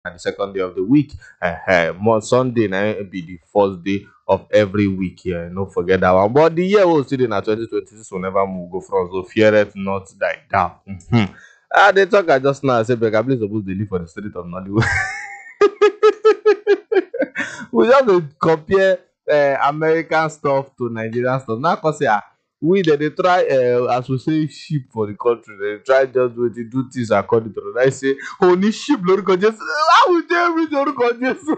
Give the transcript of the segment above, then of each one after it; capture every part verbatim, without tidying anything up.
the second day of the week. Uh, more Sunday now be the first day of every week here. Don't forget that one. But the year will still in twenty twenty-six will never move go from so fear it not die down. Mm-hmm. Ah, they talk I just now. I said, Becca, please suppose they live for the street of Nollywood. We just dey compare uh, American stuff to Nigerian stuff. Now, cause yeah, we they, they try uh, as we say sheep for the country. They try just do it, do things according to the. I say, oh, ni sheep lórúkọ Jésù. How would they read lórúkọ Jésù?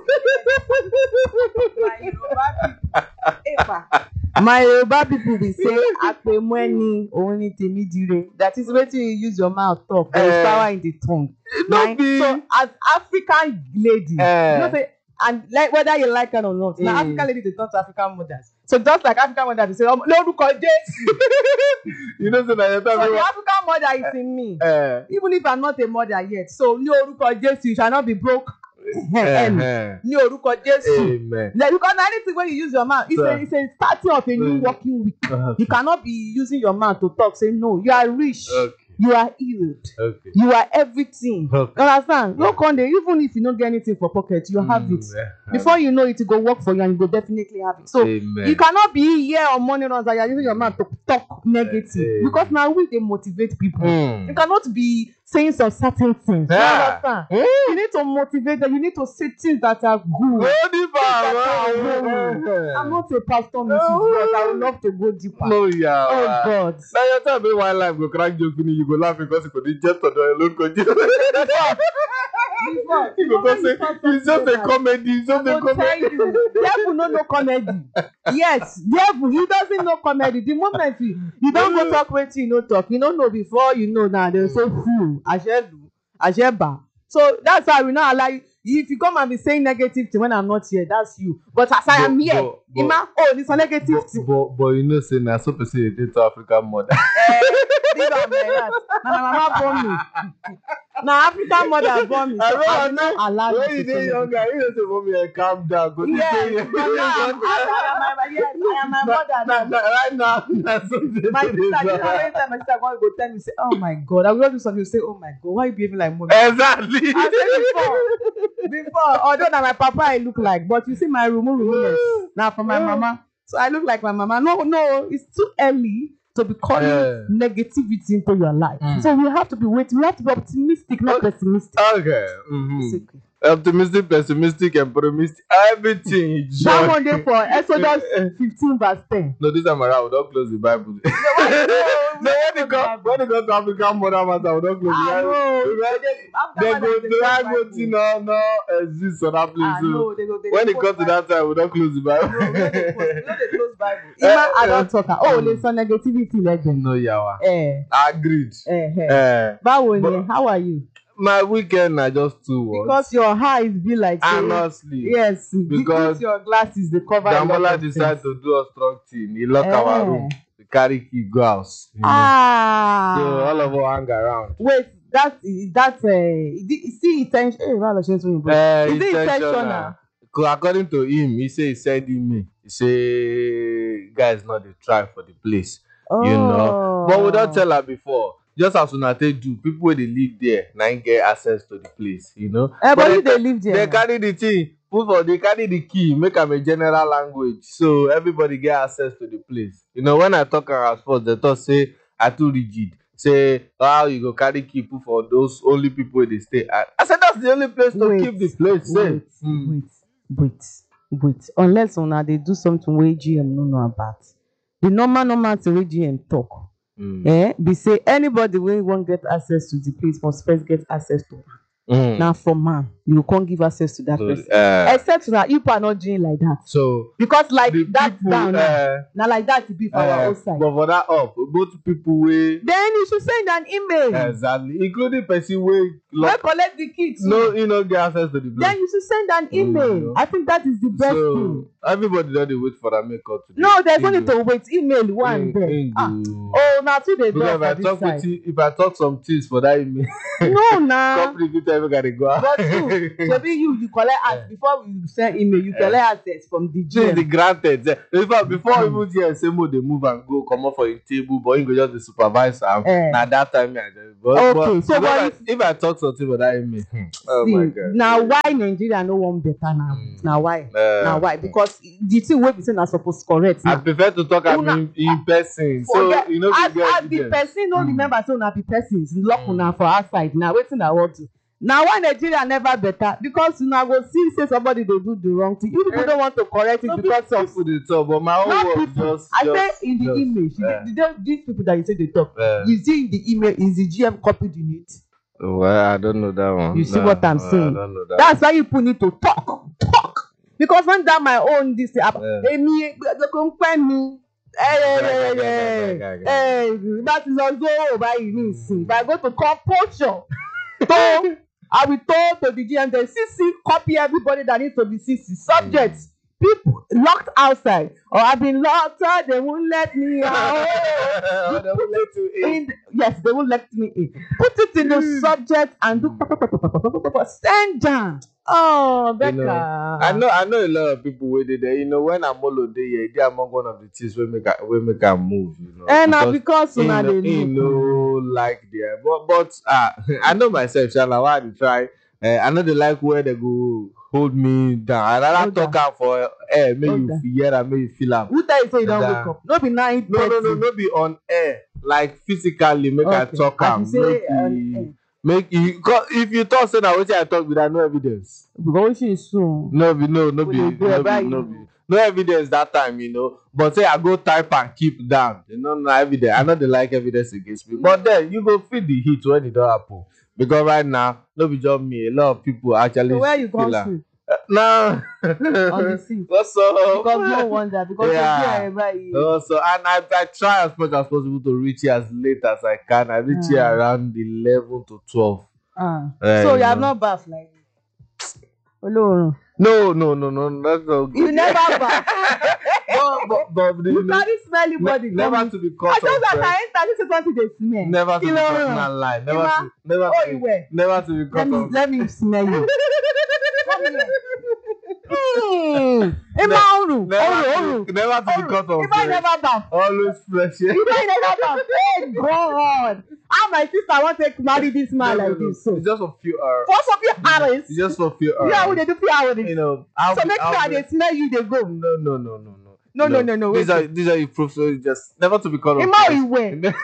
My Yoruba people will say apemweni only temidire. That is wetin you use your mouth talk. There is power in the tongue. No be. So as African lady, Uh, you know say, and like whether you like it or not, now Mm. African lady they talk to African mothers. So just like African mothers they say, oh, lórúkọ Jésù. You know, so that So you the African mother is in me. uh, Even if I'm not a mother yet. So ní orúkọ Jésù, you shall not be broke. Em, uh, ní orúkọ Jésù. amen. Like, because anything when you use your mouth, it's So- a, it's a starting of a new Mm. working week. Okay. You cannot be using your mouth to talk. Say no, you are rich, Okay. you are healed, Okay. you are everything. Okay. You understand? No con dey, even if you don't get anything for pocket, you have it. Mm, yeah. Before you know it, it go work for you and you go definitely have it. So Amen. you cannot be here on money runs and you are using your mouth to talk negative Eh, eh. because now we they motivate people. Mm. You cannot be saying some certain things. You Yeah. understand? Mm. You need to motivate them. You need to say things that are good. Go deeper, I'm man. not a pastor, Missus But I would love to go deeper. No, yeah. Oh man. God. Now you tell me why life go crack joke finish, you go laugh because you could just on the look on you. Before, You go before say you talk it's just a something comedy, it's like just that, a I go tell comedy. you, devil no know comedy. Yes, devil, he doesn't know comedy. The moment you, you don't go talk wetin you no talk, you don't know before you know now. They're so fool. Ajelu, Ajeba. So that's why we not allow you. If you come and be saying negative thing when I'm not here, that's you. But as I am But- here, but- but- Ima, oh, this a negative But, thing. but, but you know, say now so person dey date to African mother. Eh, leave am like that. Na my mama born me. Na African mother born me. So I know, I I will not know. allow you When to you say dey younger, you know say mommy, eh, calm down. Go to yes, say- but now I'm, I, am my, yes, I am my Na- mother na- now. na- Right now, na so they My do sister, you this know how one. many times my sister go go tell me, say, oh my God, I will do something, you say, oh my God, why you behaving like mommy? Exactly. I said before, before, although na my papa I look like, but you see my room, roomness, now for my mama. So I look like my mama. No, no, it's too early to be calling Yeah. negativity into your life. Mm. So we have to be waiting. We have to be optimistic, not Okay. pessimistic. Okay. Mhm. It's okay. Optimistic, pessimistic, and pessimistic. Everything. you That join. one day for Exodus fifteen verse ten. No, this time around, we don't close the Bible. No, when they come, when they come to African mother matter, we don't close the Ah, Bible. no. Right? They go, the Bible thing no, no exist on that place. Ah, So no, they go, they when go it comes to that time, we don't close the Bible. No, we no dey close- we no dey close Bible. Even I don talk am. Oh, le sọ negativity legend. No, yawa. Eh, Agreed. eh, eh. Eh, Báwo ni? but- How are you? my weekend na just two words. Because your eyes be like say, Honestly, yes, because because your glasses dey cover a lot Damola of decide things. to do a strong thing. He lock our Eh. room. We carry key go house. you know. Ah. So all of us hang around. Wait, that that uh, see intention. Hey, báwo lọ ṣe ń tún yìnbọn? Uh, Is it intentional? According to him, he say he send email. He say guys not dey try for the place. Oh. You know. But we don tell her before. Just as una take do, people wey dey live there na im get access to the place. You know. Eh, but you they, dey live there. they now. carry the thing, put for they carry the key, make am a general language, so everybody get access to the place. You know, when I talk am at first, they talk say I too rigid. Say how you go carry key put for those only people wey dey stay. I, I said that's the only place to Wait, keep the place safe. Wait, Mm. wait, wait, wait. Unless una dey do something wey G M no know about. The normal normal thing wey G M talk. Mm. Eh, be say anybody wey wan get access to the place must first get access to am. Mm. Na from man, you go come give access to that So, person. uh, Except na you are not doing like that. so Because like the that people, down now, uh, na like that e be for our uh, own side. but for that up, both people wey Then you should send an email. exactly, including person wey Wey lock, collect the key too. no, he no get access to the place. Then you should send an email. no. I think that is the best so thing. everybody don dey wait for am make call today. No, there's no He need go- to wait. Email one he- there. he Ah. go- Oh, na two dey do because am if I for this talk side. with you, if I talk some things for that email, No, na. company fit tell me make I dey go out. But you, Maybe you you collect access before we send email. You collect access from the G M. The granted. In fact, before even G M say mo dey move and go come up for a table, but you go just the supervisor. Eh. Na that time I just. But, Okay, but, so if, but I, if- if I talk something about that email, hmm, oh See, my god. now why Nigeria no want better now? Mm. Now why? Uh, now why? Because the thing wey be say na suppose correct I now. prefer to talk am Una- in, in person. So Forget- you know as get as the evidence. person no Mm. remember say una be persons lock Mm. una for outside na wetin I want to. Na why Nigeria never better because una go see say somebody dey do the wrong thing. You people Eh. don't want to correct it No, because of people dey talk, but my own not work people. just I just, say in the just, image, eh. the, the, these people that you say they talk, Eh. you see in the email is the G M copied in it. Well, I don't know that one. You see Nah, what I'm nah, saying? I don't know that. That's why you people need to talk, talk. Because when that my own this thing, Yeah. èmi kò ń pẹ́ mi. Bá ti lọ sówó báyìí ní ìsìn, if I go to composure, tó I will talk to the G M, then C C copy everybody that needs to be C C. Subjects, people locked outside, or I've been locked out, they won't let me out. Oh, they won't let you in. In, yes, they won't let me in. Put it in the subject and do send down. Oh, Becca. You know, I know, I know a lot of people where they there. You know, when Amolo dey here, they among one of the things we make we make am move. You know, And now because he una know, dey he look. know like there, but but ah, I know myself. Shala, why I dey try? Uh, I know they like where they go hold me down. I rather Hold talk am for air, make Hold you down. hear am, make you feel am. Who tell you say you don't Nah. wake up? No be nine No, no, no, no, be on air. Like physically, make I Okay. talk As am. you say, Make on e air. make e. Cause if you talk say na wetin I talk without no evidence. Because she is soon. No be no no We be dey no do be about no you. be no evidence that time, you know. But say I go type and keep down. You know, no evidence. I know they like evidence against me. But then you go feel the heat when it don't happen. Because right now, no be just me. A lot of people actually So where you feel come am. to? Uh, Now On the seat. what's up? Because no wonder. Because Yeah. you hear everybody. Also, and I, I try as much as possible to reach here as late as I can. I reach here Mm. around eleven to twelve. Ah. Eh, So you you have know. not bath like Olorun. No, no, no, no, that's not good. You never bath. but, but, but, You you know, carry smelly ne- body. never come to be in. I caught just on like friend. I enter this is what they smell. Never to be Olorun. caught on line. Never Ima, to, never oh, to, you be, were. never to be Let caught me on. let me smell you. Come here. Mm. Ima oru. Never Oru oru. to, never to be Oru. caught on If I friend. never bath. Always fresh. If I never bath. Thank God. How my sister want to marry this man No, no, like no. this. So. It's just for few hours. First of your hours. It's just for few hours. Yeah, we dey do few hours. You know, I'll So be, make sure I'll I be, dey smell you dey go. No, no, no, no, no. No, no, no, no, These wait. are these are the proofs. So you just never to be caught on Ima friend. ìwẹ̀.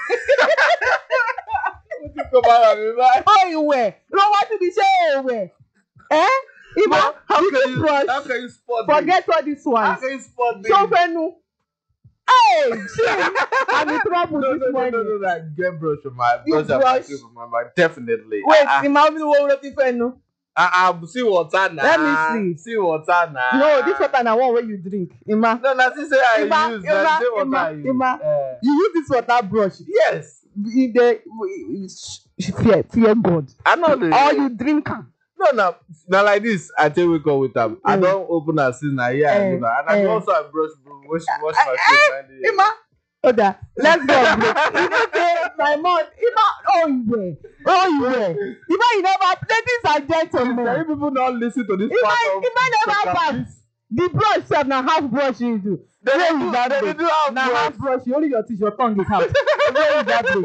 Come on, man. Ima ìwẹ̀. Lọ́wọ́ tí mi ṣe ìwẹ̀. Eh? Ima, How you can keep you? brush. How can you spot this? Forget all this How one. can you spot this? So fenu. Hey, shit. I'm in trouble No, this no, no, morning. no, no, no. I get brush from my You brush and brush? my from my mind. Definitely. Wait, Ah, Ima omi wo wo ti fenu? ah, ah, see water now. Let me see. See water now. No, this water na one wey you drink. Ima. No, that's say I Ima, use. Ima, That's the water Ima, I use. Ima. Eh. You use this water brush. Yes. You dey fear fear God. I know the. Or you drink am. No, no, now like this. I tell wake up with them. I Mm. don't open a scene now. Yeah, Eh, and I eh. do also I brush, wash, wash my face. Ima. Oda, let's go. Bro. You know say my mom, Ima, oh ìwẹ̀, oh ìwẹ̀. Ima you never, ladies and gentlemen. Many people don't listen to this Ima, part of Ima never podcast. bath. The brush sef na half brush you do. They Where do- is that they break? do half Na brush. half brush, you only your teeth, your tongue is out. Where is that break?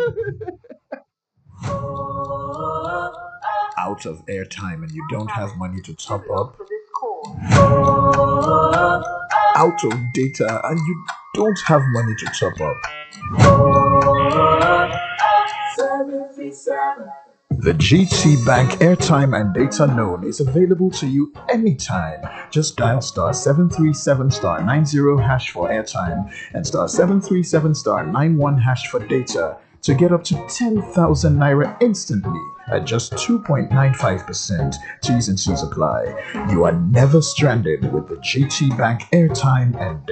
Out of airtime and you don't have money to top up, out of data and you don't have money to top up. The G T Bank airtime and data loan is available to you anytime. Just dial star seven three seven star nine zero hash for airtime and star seven three seven star nine one hash for data to get up to ten thousand naira instantly at just two point nine five percent. T's and C's apply. You are never stranded with the G T Bank airtime and data.